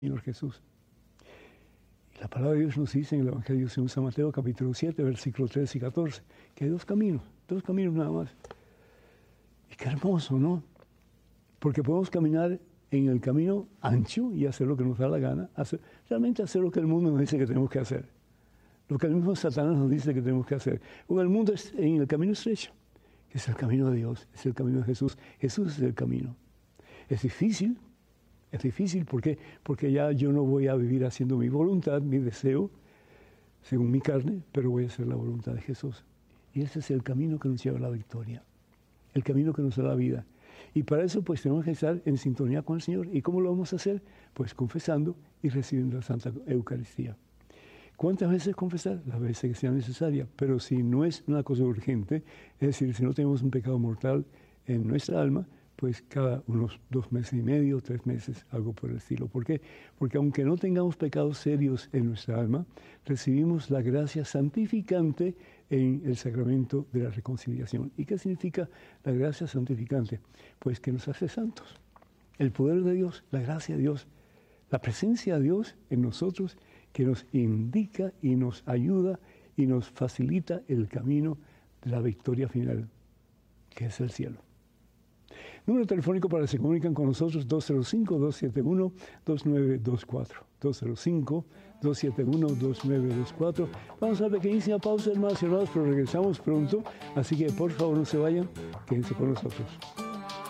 Señor Jesús. Y la palabra de Dios nos dice en el Evangelio según San Mateo, capítulo 7, versículos 13 y 14, que hay dos caminos nada más. Y qué hermoso, ¿no? Porque podemos caminar en el camino ancho y hacer lo que nos da la gana, realmente hacer lo que el mundo nos dice que tenemos que hacer, lo que el mismo Satanás nos dice que tenemos que hacer. O el mundo es en el camino estrecho, que es el camino de Dios, es el camino de Jesús. Jesús es el camino. Es difícil, ¿por qué? Porque ya yo no voy a vivir haciendo mi voluntad, mi deseo, según mi carne, pero voy a hacer la voluntad de Jesús. Y ese es el camino que nos lleva a la victoria, el camino que nos da la vida. Y para eso pues tenemos que estar en sintonía con el Señor. ¿Y cómo lo vamos a hacer? Pues confesando y recibiendo la Santa Eucaristía. ¿Cuántas veces confesar? Las veces que sea necesaria. Pero si no es una cosa urgente, es decir, si no tenemos un pecado mortal en nuestra alma, pues cada unos 2 meses y medio, 3 meses, algo por el estilo. ¿Por qué? Porque aunque no tengamos pecados serios en nuestra alma, recibimos la gracia santificante en el sacramento de la reconciliación. ¿Y qué significa la gracia santificante? Pues que nos hace santos. El poder de Dios, la gracia de Dios, la presencia de Dios en nosotros, que nos indica y nos ayuda y nos facilita el camino de la victoria final, que es el cielo. Número telefónico para que se comunican con nosotros, 205-271-2924. 205-271-2924. Vamos a una pequeñísima pausa, hermanos y hermanos, pero regresamos pronto. Así que por favor no se vayan, quédense con nosotros.